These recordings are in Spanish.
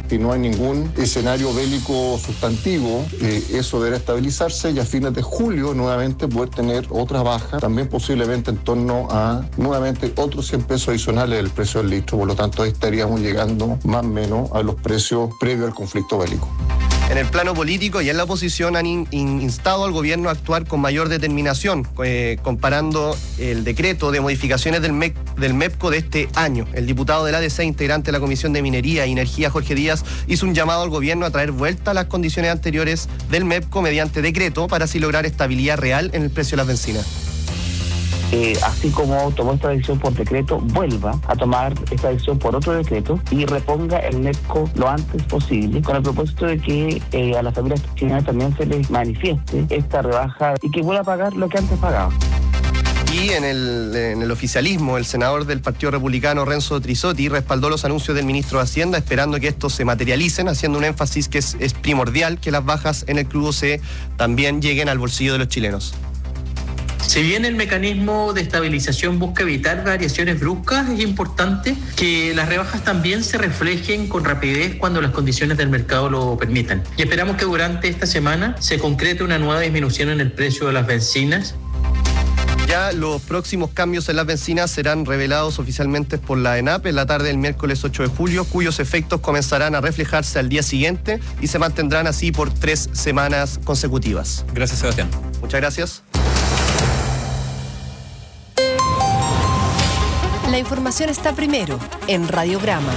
si no hay ningún escenario bélico sustantivo, eso deberá estabilizarse y a fines de julio nuevamente poder tener otra baja, también posiblemente en torno a nuevamente otros 100 pesos adicionales del precio del litro. Por lo tanto, ahí estaríamos llegando más o menos a los precios previos al conflicto bélico. En el plano político y en la oposición han instado al gobierno a actuar con mayor determinación, comparando el decreto de modificaciones del MEPCO de este año. El diputado del ADC, integrante de la Comisión de Minería y Energía, Jorge Díaz, hizo un llamado al gobierno a traer vuelta a las condiciones anteriores del MEPCO mediante decreto para así lograr estabilidad real en el precio de las bencinas. Así como tomó esta decisión por decreto, vuelva a tomar esta decisión por otro decreto y reponga el MEPCO lo antes posible, con el propósito de que a las familias chilenas también se les manifieste esta rebaja y que vuelva a pagar lo que antes pagaba. Y en el oficialismo, el senador del Partido Republicano, Renzo Trisotti, respaldó los anuncios del ministro de Hacienda, esperando que estos se materialicen, haciendo un énfasis que es primordial que las bajas en el crudo también lleguen al bolsillo de los chilenos. Si bien el mecanismo de estabilización busca evitar variaciones bruscas, es importante que las rebajas también se reflejen con rapidez cuando las condiciones del mercado lo permitan. Y esperamos que durante esta semana se concrete una nueva disminución en el precio de las bencinas. Ya los próximos cambios en las bencinas serán revelados oficialmente por la ENAP en la tarde del miércoles 8 de julio, cuyos efectos comenzarán a reflejarse al día siguiente y se mantendrán así por 3 semanas consecutivas. Gracias, Sebastián. Muchas gracias. La información está primero en Radiograma.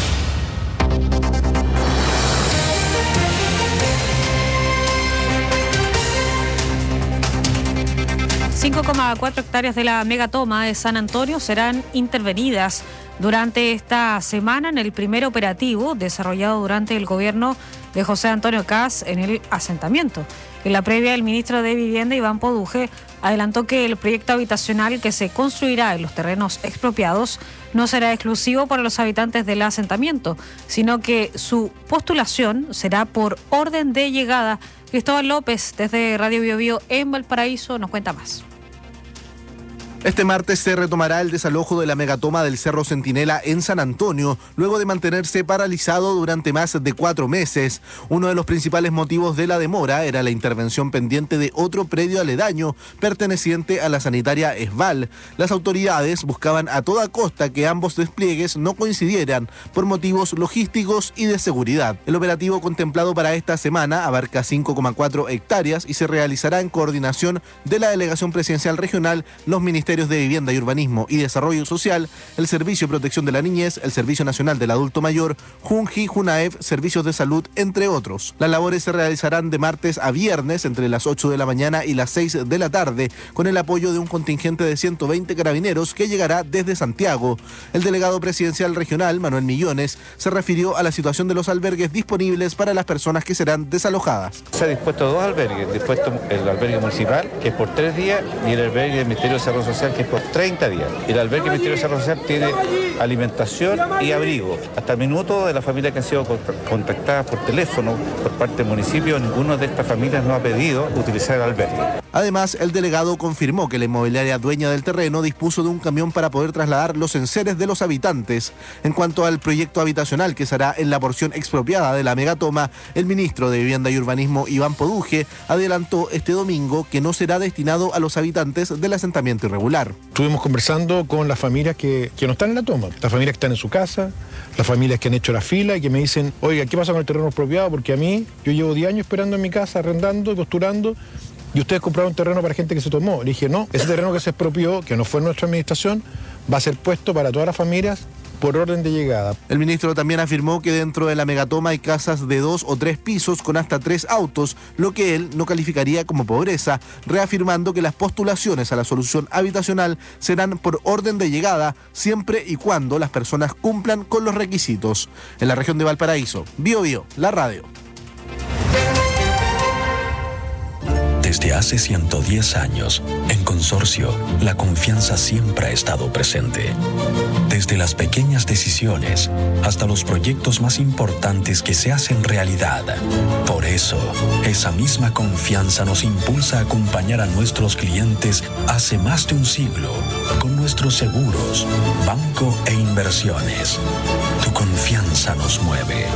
$5,4 hectáreas de la megatoma de San Antonio serán intervenidas durante esta semana en el primer operativo desarrollado durante el gobierno de José Antonio Kast en el asentamiento. En la previa, el ministro de Vivienda, Iván Poduje, adelantó que el proyecto habitacional que se construirá en los terrenos expropiados no será exclusivo para los habitantes del asentamiento, sino que su postulación será por orden de llegada. Cristóbal López, desde Radio Biobío en Valparaíso, nos cuenta más. Este martes se retomará el desalojo de la megatoma del Cerro Centinela en San Antonio, luego de mantenerse paralizado durante más de 4 meses. Uno de los principales motivos de la demora era la intervención pendiente de otro predio aledaño perteneciente a la sanitaria Esval. Las autoridades buscaban a toda costa que ambos despliegues no coincidieran por motivos logísticos y de seguridad. El operativo contemplado para esta semana abarca 5,4 hectáreas y se realizará en coordinación de la Delegación Presidencial Regional, los Ministerios de Vivienda y Urbanismo y Desarrollo Social, el Servicio de Protección de la Niñez, el Servicio Nacional del Adulto Mayor, Junji, Junaef, Servicios de Salud, entre otros. Las labores se realizarán de martes a viernes entre las 8 de la mañana y las 6 de la tarde, con el apoyo de un contingente de 120 carabineros que llegará desde Santiago. El delegado presidencial regional, Manuel Millones, se refirió a la situación de los albergues disponibles para las personas que serán desalojadas. Se ha dispuesto 2 albergues, dispuesto el albergue municipal, que es por 3 días, y el albergue del Ministerio de Desarrollo Social, que es por 30 días. El albergue del Ministerio de Desarrollo Social tiene alimentación y abrigo. Hasta el minuto de las familias que han sido contactadas por teléfono por parte del municipio, ninguna de estas familias no ha pedido utilizar el albergue. Además, el delegado confirmó que la inmobiliaria dueña del terreno dispuso de un camión para poder trasladar los enseres de los habitantes. En cuanto al proyecto habitacional que se hará en la porción expropiada de la megatoma, el ministro de Vivienda y Urbanismo, Iván Poduje, adelantó este domingo que no será destinado a los habitantes del asentamiento irregular. Estuvimos conversando con las familias que no están en la toma, las familias que están en su casa, las familias que han hecho la fila y que me dicen, oiga, ¿qué pasa con el terreno expropiado? Porque a mí, yo llevo 10 años esperando en mi casa, arrendando y posturando, y ustedes compraron un terreno para gente que se tomó. Le dije, no, ese terreno que se expropió, que no fue en nuestra administración, va a ser puesto para todas las familias por orden de llegada. El ministro también afirmó que dentro de la megatoma hay casas de 2 o 3 pisos con hasta 3 autos, lo que él no calificaría como pobreza, reafirmando que las postulaciones a la solución habitacional serán por orden de llegada siempre y cuando las personas cumplan con los requisitos. En la región de Valparaíso, Biobío, la radio. Desde hace 110 años, en Consorcio, la confianza siempre ha estado presente. Desde las pequeñas decisiones hasta los proyectos más importantes que se hacen realidad. Por eso, esa misma confianza nos impulsa a acompañar a nuestros clientes hace más de un siglo con nuestros seguros, banco e inversiones. Tu confianza nos mueve.